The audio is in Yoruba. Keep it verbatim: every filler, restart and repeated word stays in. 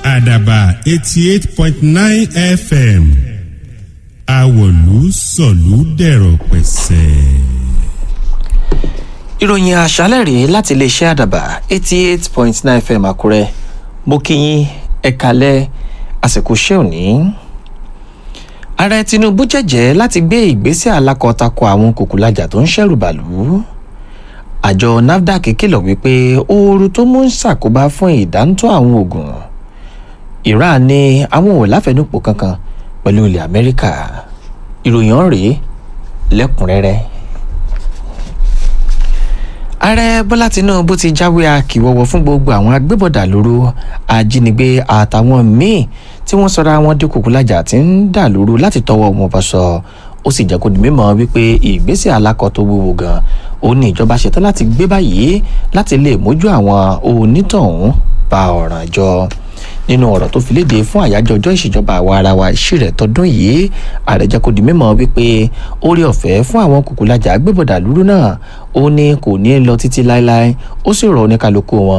àdàbà eighty eight point nine F M àwọ̀lú sọ̀lú dẹ̀rọ̀ pẹ̀sẹ̀. ìròyìn àṣálẹ̀ rèé láti iléeṣẹ́ àdàbà eighty eight point nine F M àkúrẹ́ mo kí yín ẹ kálẹ́ àsìkò iṣẹ́ òní. ààrẹ Tinubu jẹ́jẹ́ láti gbé ìgbésẹ̀ alákọ̀ọ́takọ̀ àwọn kòkòlájà tó ń ṣẹ̀rù bàlú. àjọ NAFDAC kìlọ̀ wípé ooru tó mú ń ṣàkóbá fún ìdántọ́ àwọn oògùn. Iran ní àwọn ò láfẹnupò kankan pẹ̀lú ilẹ̀ Amẹ́ríkà. ìròyìn ọ̀rẹ́ lẹ́kùnrẹ́rẹ́. ààrẹ Bọ́lá Tinubu ti jáwé akíwọ́wọ́ fún gbogbo àwọn agbébọ̀dà lóru ajínigbé àtàwọn míì tí wọ́n sọra wọn di kòkòlájà tí ń dà lóru láti tọwọ́ wọn bọ́ sọ. ó sì jẹ́ kó di mímọ̀ wípé ìgbésẹ̀ alákọ̀ tó wúwo gan ó ní ìjọba ṣetán láti gbé báyìí láti lè mójú àwọn onítọ̀hún bá ọ̀ràn jọ. nínú ọ̀rọ̀ tó fi léde fún àyájọ́ ọjọ́ ìṣèjọba àwa ara wa ìṣirẹ̀ tọdún yìí ààrẹ jẹ́ kó di mímọ̀ wípé oore ọ̀fẹ́ fún àwọn kòkòlájà agbébọ̀dà lóru náà ó ní kò ní lọ títí láéláé ó sì rọ̀ oníkálukú wọn